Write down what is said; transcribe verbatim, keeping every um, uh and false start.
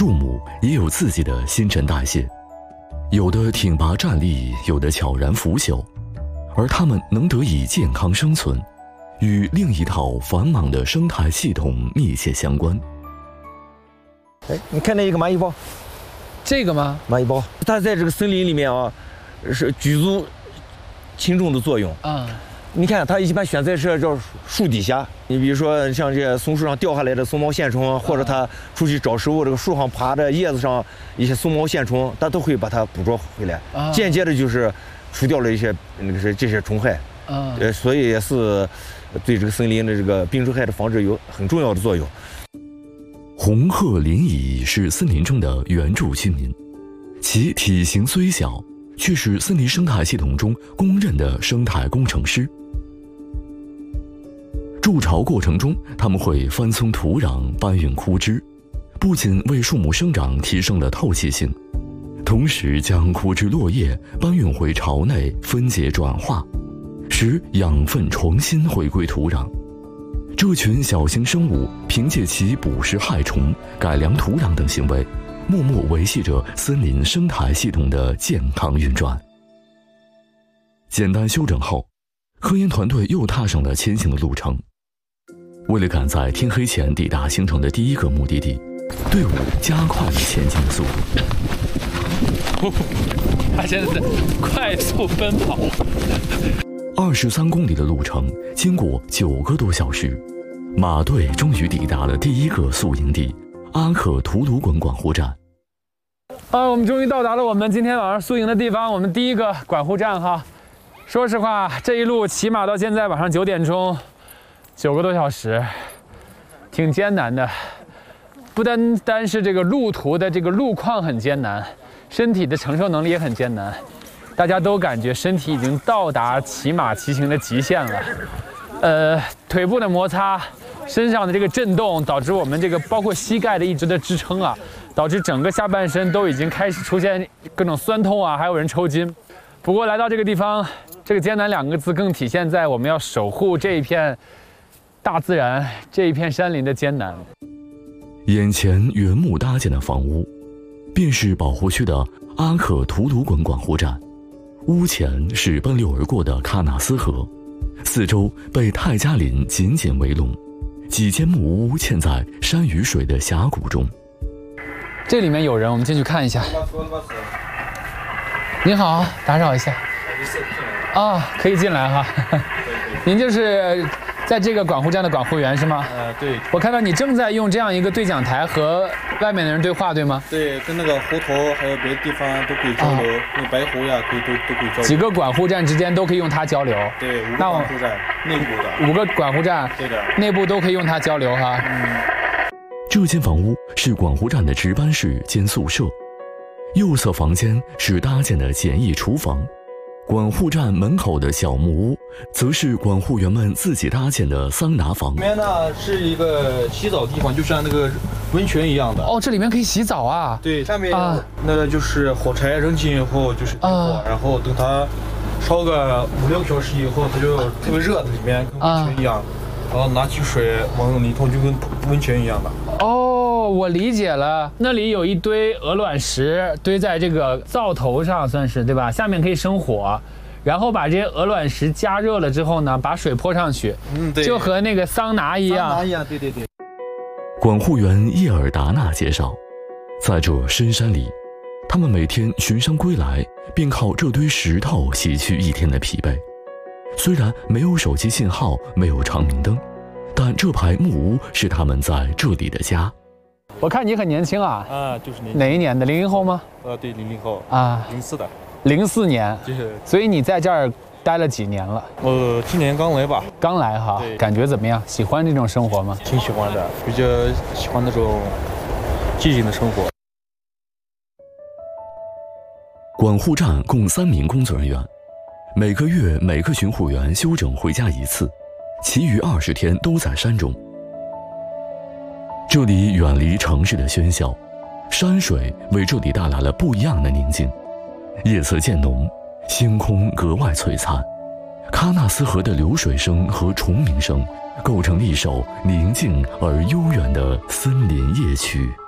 树木也有自己的新陈代谢，有的挺拔站立，有的悄然腐朽，而它们能得以健康生存，与另一套繁忙的生态系统密切相关。 哎，你看那一个蚂蚁胞， 这个吗？ 蚂蚁胞，它在这个森林里面啊，是举足轻重的作用啊。你看，它一般选在是叫树底下。你比如说，像这些松树上掉下来的松毛线虫，或者它出去找食物，这个树上爬的叶子上一些松毛线虫，它都会把它捕捉回来，啊、间接的就是除掉了一些那个是这些虫害。啊，呃，所以也是对这个森林的这个病虫害的防治有很重要的作用。 红褐林蚁是森林中的原住居民，其体型虽小，却是森林生态系统中公认的生态工程师。筑巢过程中，它们会翻松土壤，搬运枯枝，不仅为树木生长提升了透气性，同时将枯枝落叶搬运回巢内分解转化，使养分重新回归土壤。这群小型生物凭借其捕食害虫、改良土壤等行为，默默维系着森林生态系统的健康运转。简单休整后，科研团队又踏上了前行的路程。为了赶在天黑前抵达行程的第一个目的地，队伍加快了前进的速度。 他现在在快速奔跑。 二十三公里的路程，经过九个多小时，马队终于抵达了第一个宿营地——阿克图鲁滚管护站。 啊，我们终于到达了我们今天晚上宿营的地方，我们第一个管护站哈。说实话，这一路骑马到现在晚上九点钟，九个多小时，挺艰难的。不单单是这个路途的这个路况很艰难，身体的承受能力也很艰难。大家都感觉身体已经到达骑马骑行的极限了，呃，腿部的摩擦，身上的这个震动，导致我们这个包括膝盖的一直的支撑啊，导致整个下半身都已经开始出现各种酸痛啊，还有人抽筋。不过来到这个地方，这个艰难两个字更体现在我们要守护这一片大自然、这一片山林的艰难。 眼前原木搭建的房屋，便是保护区的阿克图鲁滚管护站。屋前是奔流而过的喀纳斯河，四周被泰加林紧紧围拢，几间木屋嵌在山与水的峡谷中。 这里面有人，我们进去看一下。您好，打扰一下。啊，可以进来哈。您就是在这个管护站的管护员是吗？ 呃，对。 我看到你正在用这样一个对讲台和外面的人对话，对吗？ 对，跟那个湖头还有别的地方都可以交流，那、啊、白湖呀，可以都都可以交流。 几个管护站之间都可以用它交流。 对，五个管护站，内部的。 五个管护站， 对的， 内部都可以用它交流哈。 嗯。这间房屋是管护站的值班室兼宿舍，右侧房间是搭建的简易厨房。管护站门口的小木屋，则是管护员们自己搭建的桑拿房。 里面呢是一个洗澡地方，就像那个温泉一样的。 哦，这里面可以洗澡啊？ 对，下面啊，那个就是火柴扔进以后就是点火，啊、然后等它烧个五六个小时以后，它就特别热的，里面跟温泉一样。啊、然后拿起水往里头，就跟温泉一样的。 哦，我理解了，那里有一堆鹅卵石堆在这个灶头上，算是对吧？下面可以生火，然后把这些鹅卵石加热了之后呢，把水泼上去，嗯，对，就和那个桑拿一样。 桑拿一样，对对对。 管护员叶尔达纳介绍，在这深山里，他们每天巡山归来，便靠这堆石头洗去一天的疲惫。虽然没有手机信号，没有长明灯，但这排木屋是他们在这里的家。 我看你很年轻啊！ 啊，就是年轻。 哪一年的？零零后吗？ 呃，对，零零后啊， 零四的。 零四年， 就是。 所以你在这儿待了几年了？ 我今年刚来吧。 刚来哈，感觉怎么样？喜欢这种生活吗？ 挺喜欢的，比较喜欢那种寂静的生活。 管护站共三名工作人员，每个月每个巡护员休整回家一次，其余二十天都在山中。这里远离城市的喧嚣，山水为这里带来了不一样的宁静。夜色渐浓，星空格外璀璨，喀纳斯河的流水声和虫鸣声构成了一首宁静而悠远的森林夜曲。